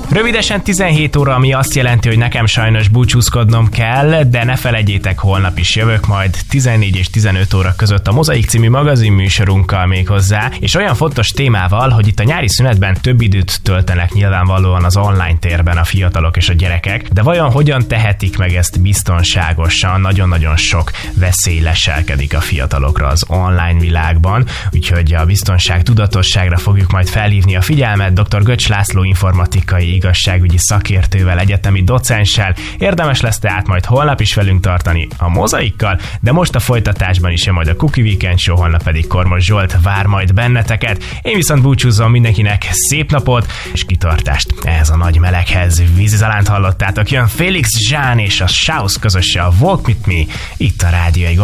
Rövidesen 17 óra, ami azt jelenti, hogy nekem sajnos búcsúzkodnom kell, de ne felejtjétek, holnap is jövök majd 14 és 15 óra között a Mozaik című magazinműsorunkkal még hozzá, és olyan fontos témával, hogy itt a nyári szünetben több időt töltenek nyilvánvalóan az online térben a fiatalok és a gyerekek, de vajon hogyan tehetik meg ezt biztonságosan? Nagyon-nagyon sok veszély leselkedik a fiatalokra az online világban, úgyhogy a biztonság tudatosságra fogjuk majd felhívni a figyelmet dr. Göcs László informatikai igazságügyi szakértővel, egyetemi docenssel. Érdemes lesz tehát majd holnap is velünk tartani a Mozaikkal, de most a folytatásban is jön majd a Cookie Weekend Show, holnap pedig Kormos Zsolt vár majd benneteket. Én viszont búcsúzom, mindenkinek szép napot és kitartást ehhez a nagy meleghez. Vízizalánt hallottátok, jön Félix Jean és a Schaus közöse, a Walk With Me itt a Rádió 1.